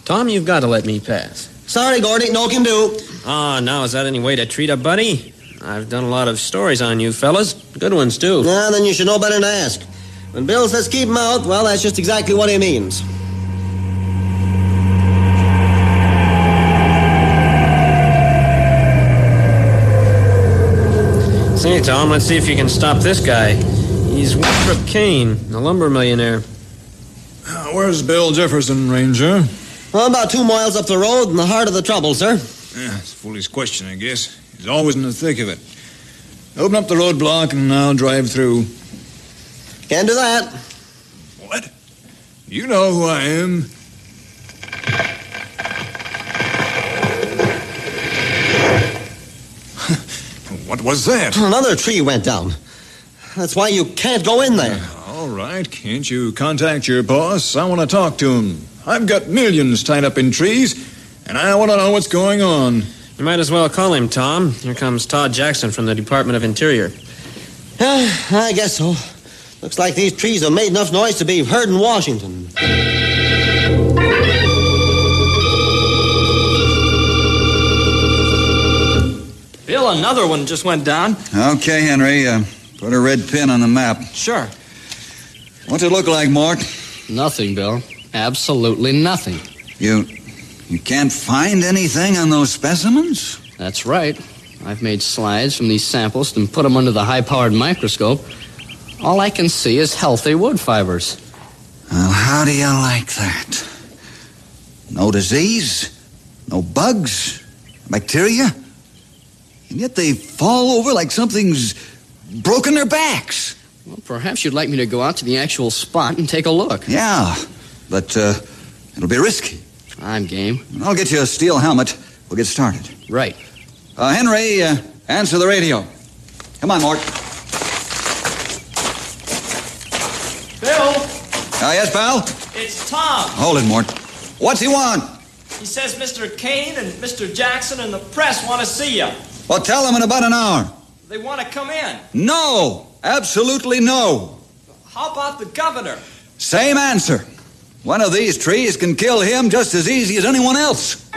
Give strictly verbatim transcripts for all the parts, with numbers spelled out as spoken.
Tom, you've got to let me pass. Sorry, Gordy, no can do. Ah, now is that any way to treat a buddy? I've done a lot of stories on you fellas. Good ones, too. Yeah, then you should know better than to ask. When Bill says keep him out, well, that's just exactly what he means. Say, Tom, let's see if you can stop this guy. He's Winthrop Kane, a lumber millionaire. Uh, where's Bill Jefferson, Ranger? Well, about two miles up the road in the heart of the trouble, sir. Yeah, it's a foolish question, I guess. He's always in the thick of it. Open up the roadblock and I'll drive through. Can't do that. What? You know who I am. What was that? Another tree went down. That's why you can't go in there. Uh, all right. Can't you contact your boss? I want to talk to him. I've got millions tied up in trees, and I want to know what's going on. You might as well call him, Tom. Here comes Todd Jackson from the Department of Interior. Uh, I guess so. Looks like these trees have made enough noise to be heard in Washington. Bill, another one just went down. Okay, Henry. Uh, put a red pin on the map. Sure. What's it look like, Mort? Nothing, Bill. Absolutely nothing. You... you can't find anything on those specimens? That's right. I've made slides from these samples and put them under the high-powered microscope. All I can see is healthy wood fibers. Well, how do you like that? No disease, no bugs, bacteria, and yet they fall over like something's broken their backs. Well, perhaps you'd like me to go out to the actual spot and take a look. Yeah, but uh, it'll be risky. I'm game. I'll get you a steel helmet. We'll get started. Right. Uh, Henry, uh, answer the radio. Come on, Mort. Bill! Uh, yes, pal? It's Tom. Hold it, Mort. What's he want? He says Mister Kane and Mister Jackson and the press want to see you. Well, tell them in about an hour. They want to come in. No! Absolutely no! How about the governor? Same answer. One of these trees can kill him just as easy as anyone else.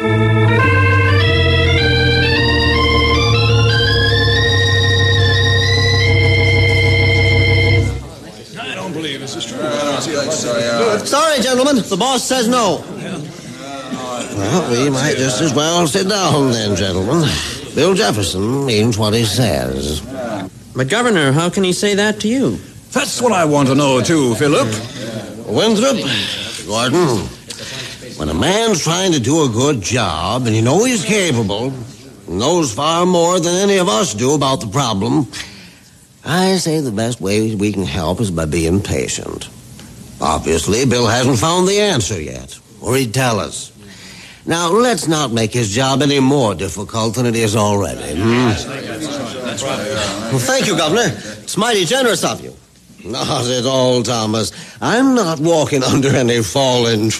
I don't believe this is true. Sorry, gentlemen. The boss says no. Well, we might just as well sit down then, gentlemen. Bill Jefferson means what he says. But, Governor, how can he say that to you? That's what I want to know, too, Philip. Winthrop, Gordon, when a man's trying to do a good job and you know he's capable, knows far more than any of us do about the problem, I say the best way we can help is by being patient. Obviously, Bill hasn't found the answer yet, or he'd tell us. Now, let's not make his job any more difficult than it is already. Hmm? That's right. Well, thank you, Governor. It's mighty generous of you. Not at all, Thomas. I'm not walking under any fallen tree.